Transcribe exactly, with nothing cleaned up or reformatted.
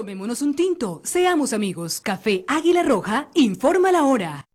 Tomémonos un tinto, seamos amigos. Café Águila Roja, informa la hora.